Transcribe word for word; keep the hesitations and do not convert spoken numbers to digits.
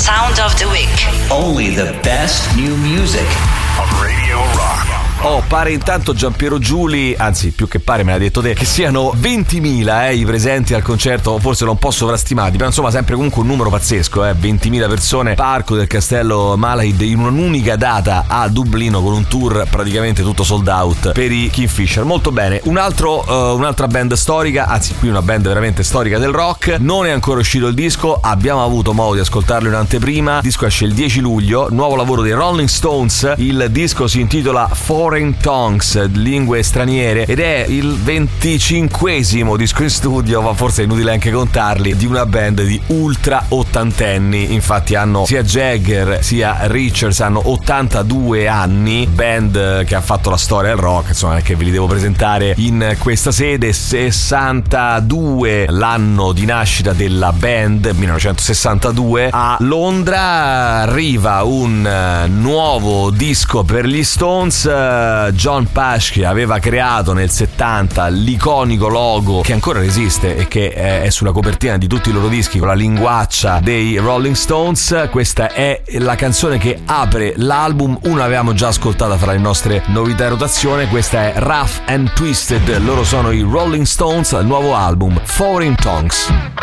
Sound of the Week. Only the best new music on Radio Rock. Oh, pare intanto Giampiero Giuli, anzi più che pare me l'ha detto te, che siano ventimila eh, i presenti al concerto, forse l'ho un po' sovrastimati, però insomma sempre comunque un numero pazzesco, eh, ventimila persone, Parco del Castello Malahide in un'unica data a Dublino con un tour praticamente tutto sold out per i Kingfisher. Molto bene. Un altro, uh, un'altra band storica, anzi qui una band veramente storica del rock, non è ancora uscito il disco, abbiamo avuto modo di ascoltarlo in anteprima, il disco esce il dieci luglio, nuovo lavoro dei Rolling Stones, il disco si intitola Foreign Tongues, lingue straniere, ed è il venticinquesimo disco in studio, ma forse è inutile anche contarli, di una band di ultra ottantenni. Infatti hanno sia Jagger sia Richards hanno ottantadue anni, band che ha fatto la storia del rock, insomma, che ve li devo presentare in questa sede. Sessantadue l'anno di nascita della band, millenovecentosessantadue. A Londra arriva un nuovo disco per gli Stones. John Pasci aveva creato nel settanta l'iconico logo che ancora resiste e che è sulla copertina di tutti i loro dischi con la linguaccia dei Rolling Stones. Questa è la canzone che apre l'album, una avevamo già ascoltata fra le nostre novità in rotazione, questa è Rough and Twisted, loro sono i Rolling Stones, il nuovo album Foreign Tongues.